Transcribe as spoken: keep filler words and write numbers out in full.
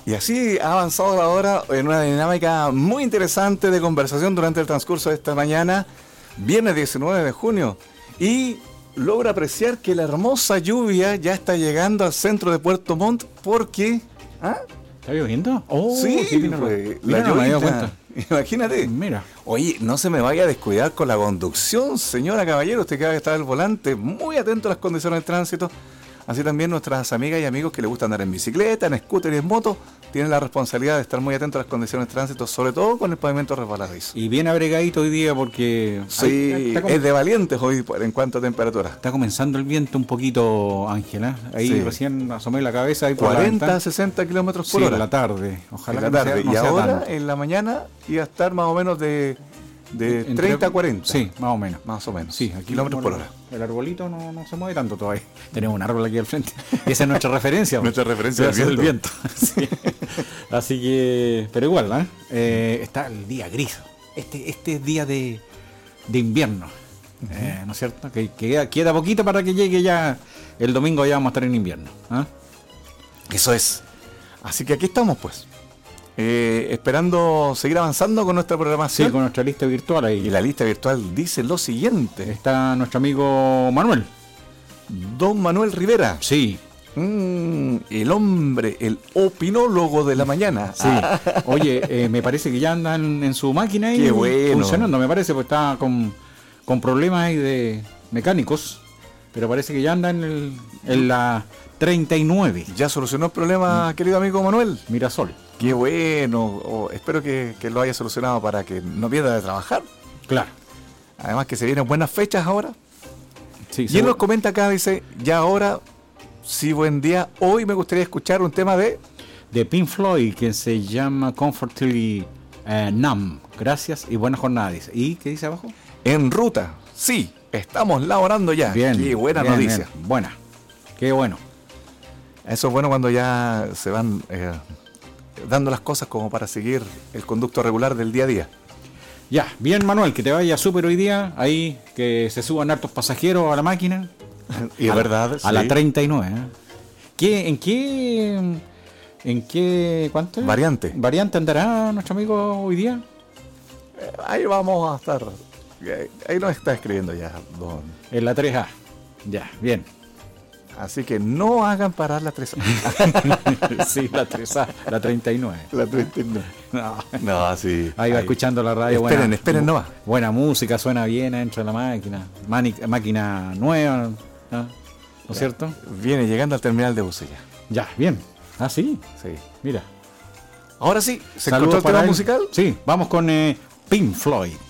Y así ha avanzado la hora en una dinámica muy interesante de conversación durante el transcurso de esta mañana, viernes diecinueve de junio. Y logro apreciar que la hermosa lluvia ya está llegando al centro de Puerto Montt porque... ¿Ah? ¿Está lloviendo? Oh, sí, sí mira, pues, la no me había dado cuenta. Imagínate. Mira. Oye, no se me vaya a descuidar con la conducción, señora caballero. Usted que va a estar al volante, muy atento a las condiciones de tránsito. Así también nuestras amigas y amigos que les gusta andar en bicicleta, en scooter y en moto, tienen la responsabilidad de estar muy atentos a las condiciones de tránsito, sobre todo con el pavimento resbaladizo. Y bien abrigadito hoy día porque... Sí, ahí, está, es de valientes hoy en cuanto a temperatura. Está comenzando el viento un poquito, Ángela. Ahí sí. Recién asomé la cabeza. Ahí por cuarenta a sesenta kilómetros por sí, hora. en la tarde. Ojalá en la tarde. No sea, no y sea ahora, tanto. En la mañana, iba a estar más o menos de... De Entre, treinta a cuarenta. Sí, más o menos. Más o menos. Sí, aquí kilómetros por hora. El arbolito no, no se mueve tanto todavía. Tenemos un árbol aquí al frente. Esa es nuestra referencia. Nuestra referencia del viento. viento. Sí. Así que, pero igual, ¿eh? Eh, está el día gris. Este, este es día de, de invierno. Uh-huh. eh, ¿No es cierto? Que, que queda, queda poquito para que llegue ya el domingo, ya vamos a estar en invierno. ¿eh? Eso es. Así que aquí estamos, pues. Eh, esperando seguir avanzando con nuestra programación. Sí, con nuestra lista virtual ahí. Y la lista virtual dice lo siguiente. Está nuestro amigo Manuel. Don Manuel Rivera. Sí. Mm, el hombre, el opinólogo de la mañana. Sí. Oye, eh, me parece que ya andan en su máquina ahí. Qué bueno. Funcionando, me parece, porque está con, con problemas ahí de mecánicos. Pero parece que ya anda en, el, en la treinta y nueve. ¿Ya solucionó el problema, mm. querido amigo Manuel? Mirasol. Qué bueno, oh, espero que, que lo haya solucionado para que no pierda de trabajar. Claro. Además que se vienen buenas fechas ahora. Sí, y él seguro. nos comenta acá, dice, ya ahora, sí, buen día, hoy me gustaría escuchar un tema de... De Pink Floyd, que se llama Comfortably uh, Numb. Gracias y buena jornada, dice. ¿Y qué dice abajo? En ruta, sí, estamos laborando ya. Bien. Qué buena bien, noticia. Bien. Buena, qué bueno. Eso es bueno cuando ya se van... Eh, dando las cosas como para seguir el conducto regular del día a día. Ya, bien Manuel, que te vaya súper hoy día, ahí que se suban hartos pasajeros a la máquina. Y es verdad, a sí. La treinta y nueve. ¿eh? ¿Qué, ¿En qué, en qué, cuánto? Variante. ¿Variante andará nuestro amigo hoy día? Eh, ahí vamos a estar, ahí nos está escribiendo ya, don. En la tres A, ya, bien. Así que no hagan parar la tres A. Sí, la tres A, la treinta y nueve. La treinta y nueve. No, no sí. Ahí va ahí. escuchando la radio. Esperen, buena, esperen, no va. Buena música, suena bien dentro de la máquina. Mani, máquina nueva, ¿no, ¿no es cierto? Viene llegando al terminal de buses ya. Ya, bien. Ah, sí. Sí. Mira. Ahora sí, ¿se Saludos encontró el tema él. musical? Sí, vamos con eh, Pink Floyd.